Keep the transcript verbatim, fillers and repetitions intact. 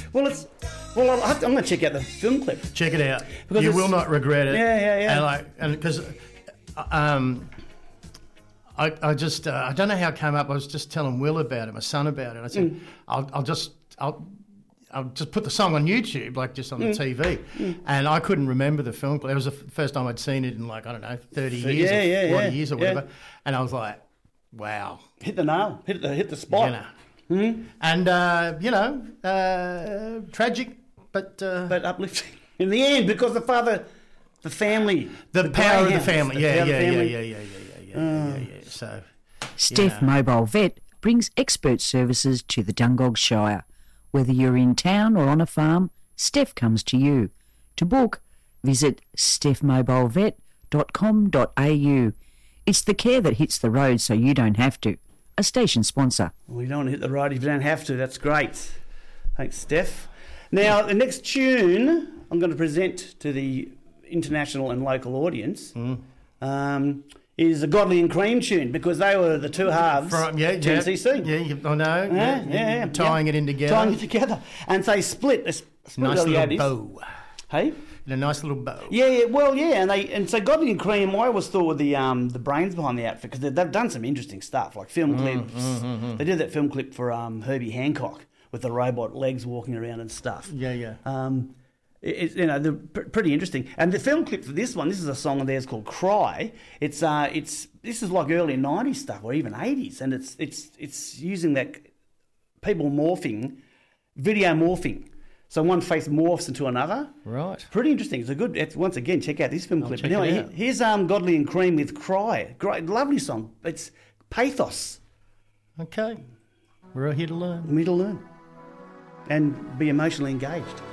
Well, it's well. I'll have to, I'm going to check out the film clip. Check it out. Because you it's- will not regret it. Yeah, yeah, yeah. And like, and because, um, I, I just, uh, I don't know how it came up. I was just telling Will about it, my son about it. I said, Mm. I'll, I'll just, I'll. I'll just put the song on YouTube, like just on the Mm. T V, Mm. and I couldn't remember the film clip. It was the f- first time I'd seen it in like I don't know, thirty So, years, yeah, or yeah, forty yeah, years or yeah. whatever, and I was like, wow, Hit the nail. Hit the hit the spot. You know. Hmm? And uh, you know, uh, tragic, but uh, but uplifting in the end because the father, the family, the, power of the greyhounds, family, the yeah, power of yeah, the yeah, family. yeah, yeah, yeah, yeah, yeah, Oh. yeah, yeah. So, Steph you know. Mobile Vet brings expert services to the Dungog Shire. Whether you're in town or on a farm, Steph comes to you. To book, visit steph mobile vet dot com dot a u. It's the care that hits the road so you don't have to. A station sponsor. Well, you don't want to hit the road if you don't have to. That's great. Thanks, Steph. Now, the next tune I'm going to present to the international and local audience Mm. um, is a Godley and Cream tune because they were the two halves From, yeah, to yeah, N C C. yeah, you, I know, Yeah, yeah, yeah, yeah. tying yeah. it in together, Tying it together. And they split. They split nice early little eighties. bow, Hey? in a nice little bow. Yeah, yeah, well, yeah, and they and so Godley and Cream, I always thought were the um the brains behind the outfit because they've done some interesting stuff like film clips. mm, mm, mm. They did that film clip for um Herbie Hancock with the robot legs walking around and stuff. Yeah, yeah. Um, it, it's you know they're pr- pretty interesting. And the film clip for this one, this is a song of theirs called "Cry." It's uh it's this is like early nineties stuff or even eighties, and it's it's it's using that people morphing, video morphing. So one face morphs into another. Right. Pretty interesting. It's a good. It's, once again, check out this film I'll clip. check But anyway, it out. he- here's um, Godley and Cream with "Cry." Great, lovely song. It's pathos. Okay, we're here to learn. Me to learn and be emotionally engaged.